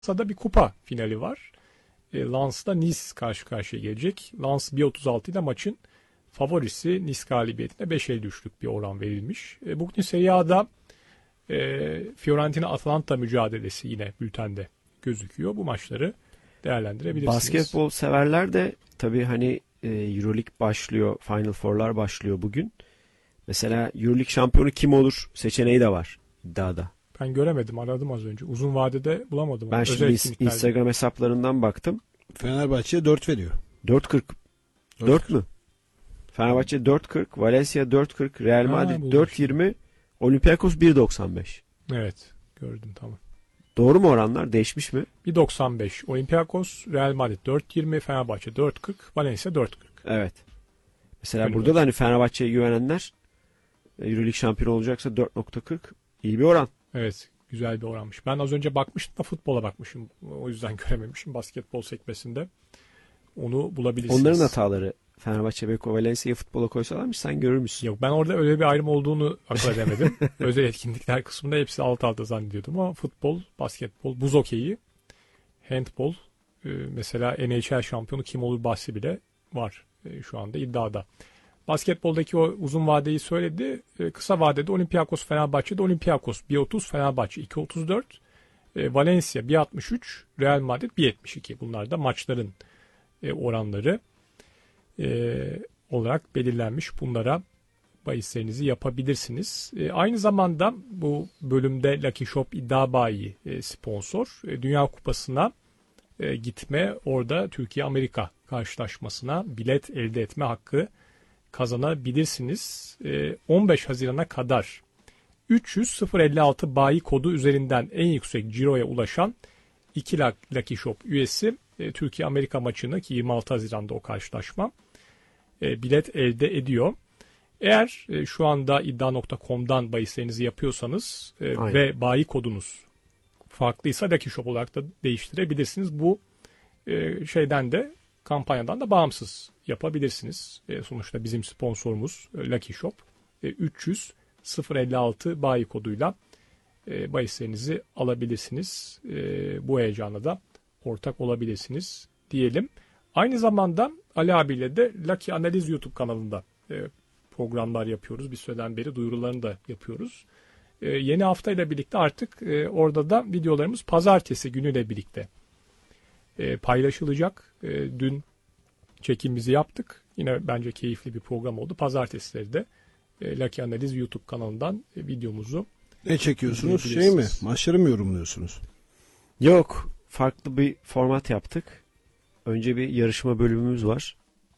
Fransa'da bir kupa finali var. Lens'da Nice karşı karşıya gelecek. Lens 1.36 ile maçın favorisi. Nice galibiyetine 5.53'lük bir oran verilmiş. Bugün Serie A'da Fiorentina-Atalanta mücadelesi yine bültende gözüküyor. Bu maçları değerlendirebilirsiniz. Basketbol severler de tabii hani Euroleague başlıyor, Final Four'lar başlıyor bugün. Mesela Euroleague şampiyonu kim olur seçeneği de var iddiada. Ben göremedim, aradım az önce. Uzun vadede bulamadım. Ben şimdi Instagram hesaplarından baktım. Fenerbahçe'ye 4 veriyor. 4.40. 4 mü? Fenerbahçe 4.40, Valencia 4.40, Real Madrid 4.20, Olympiakos 1.95. Evet, gördüm, tamam. Doğru mu oranlar? Değişmiş mi? 1.95. Olympiakos, Real Madrid 4.20, Fenerbahçe 4.40, Valencia 4.40. Evet. Mesela Öyle burada da hani Fenerbahçe'ye güvenenler Euroleague şampiyonu olacaksa 4.40 iyi bir oran. Evet, güzel bir oranmış. Ben az önce bakmıştım da futbola bakmışım. O yüzden görememişim basketbol sekmesinde. Onu bulabilirsiniz. Onların hataları. Fenerbahçe, Beko, Valencia'yı futbola koysalarmış sen görür müsün? Yok, ben orada öyle bir ayrım olduğunu akıl edemedim. Özel etkinlikler kısmında hepsi alt alta zannediyordum ama futbol, basketbol, buz hokeyi, handbol, mesela NHL şampiyonu kim olur bahsi bile var şu anda iddiada. Basketboldaki o uzun vadeyi söyledi. Kısa vadede Olympiakos Fenerbahçe'de Olympiakos 1.30, Fenerbahçe 2.34, Valencia 1.63, Real Madrid 1.72. Bunlar da maçların oranları olarak belirlenmiş. Bunlara bahislerinizi yapabilirsiniz. Aynı zamanda bu bölümde Lucky Shop iddia bayi sponsor. Dünya Kupası'na gitme, orada Türkiye-Amerika karşılaşmasına bilet elde etme hakkı kazanabilirsiniz. 15 Haziran'a kadar 300-056 bayi kodu üzerinden en yüksek ciroya ulaşan 2 Lucky Shop üyesi Türkiye-Amerika maçını, ki 26 Haziran'da o karşılaşma, bilet elde ediyor. Eğer şu anda iddia.com'dan bahislerinizi yapıyorsanız ve bayi kodunuz farklıysa Lucky Shop olarak da değiştirebilirsiniz. Bu şeyden de, kampanyadan da bağımsız yapabilirsiniz. Sonuçta bizim sponsorumuz Lucky Shop. 300-056 bayi koduyla bahislerinizi alabilirsiniz. Bu heyecana da ortak olabilirsiniz diyelim. Aynı zamanda Ali abiyle de Lucky Analiz YouTube kanalında programlar yapıyoruz. Bir süreden beri duyurularını da yapıyoruz. Yeni haftayla birlikte artık orada da videolarımız pazartesi günüyle birlikte paylaşılacak. Dün çekimimizi yaptık. Yine bence keyifli bir program oldu. Pazartesileri de Lucky Analiz YouTube kanalından videomuzu ne çekiyorsunuz? Şey mi? Maçları mı yorumluyorsunuz? Yok. Farklı bir format yaptık. Önce bir yarışma bölümümüz var.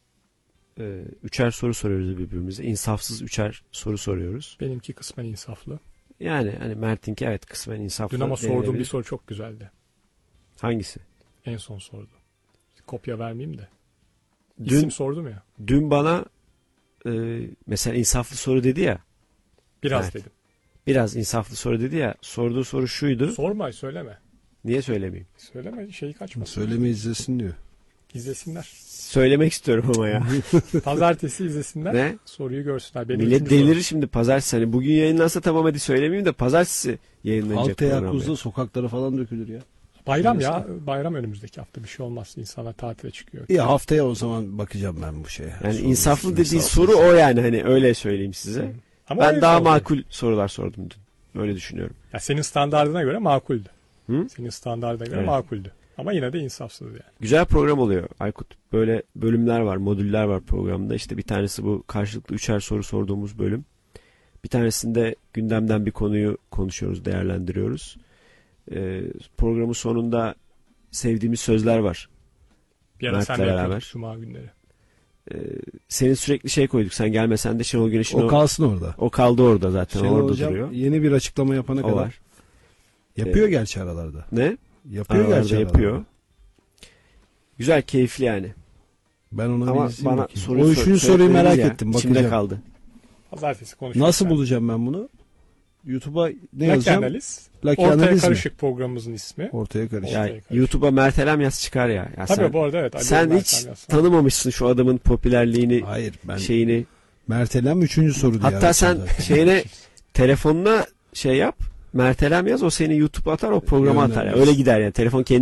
Üçer soru soruyoruz birbirimize. İnsafsız üçer soru soruyoruz. Benimki kısmen insaflı. Yani hani Mert'inki evet kısmen insaflı. Dün ama sorduğum bir soru çok güzeldi. Hangisi? En son sordu. Kopya vermeyeyim de. İsim sordum ya. Dün bana mesela insaflı soru dedi ya. Biraz evet, dedim. Biraz insaflı soru dedi ya. Sorduğu soru şuydu. Sorma, söyleme. Niye söylemeyeyim? Söyleme, şeyi kaçmasın. Söyleme, izlesin diyor. İzlesinler. Söylemek istiyorum ama ya. Pazartesi izlesinler. Ne? Soruyu görsünler. Millet delirir şimdi pazartesi. Hani bugün yayınlansa tamam hadi söylemeyeyim de pazartesi yayınlanacak Halk program. teyakkuzda sokaklara falan dökülür ya. Bayram ya. Bayram önümüzdeki hafta, bir şey olmaz. İnsanlar tatile çıkıyor. İyi, haftaya o zaman bakacağım ben bu şeye. Yani insaflı dediği soru o yani, hani öyle söyleyeyim size. Ama ben daha makul sorular sordum dün. Öyle düşünüyorum. Ya senin standardına göre makuldü. Hı? Senin standardına göre makuldü. Ama yine de insafsız yani. Güzel program oluyor Aykut. Böyle bölümler var, modüller var programda. İşte bir tanesi bu karşılıklı üçer soru sorduğumuz bölüm. Bir tanesinde gündemden bir konuyu konuşuyoruz, değerlendiriyoruz. Programın sonunda sevdiğimiz sözler var. Bir ara sen de yapıyorduk Cuma günleri. Senin sürekli şey koyduk. Sen gelmesen de Şenol Güneş'in o kalsın orada. O kaldı orada zaten. Şenol orada hocam duruyor. Yeni bir açıklama yapana kadar. Var. Yapıyor gerçi aralarda. Ne? Yapıyor gerçi yapıyor. Güzel, keyifli yani. Ben ona ama bir izleyeyim bana o üçüncü soruyu merak ettim. İçimde bakacağım. kaldı. Pazartesi konuşuruz. Nasıl bulacağım ben bunu? YouTube'a ne yazacağım? Analiz. Lucky Ortaya Analiz Karışık mi? programımızın ismi. Ortaya Karışık. Yani YouTube'a Mertelem yaz çıkar ya. Tabii bu arada evet. Sen hiç tanımamışsın şu adamın popülerliğini. Hayır, ben şeyini. Mertelem 3. soru diye. Hatta sen şeyine telefonuna şey yap. Mertelem yaz, o seni YouTube'a atar, o programa atar. Yani Yönlendiririz. öyle gider yani. Telefon kendi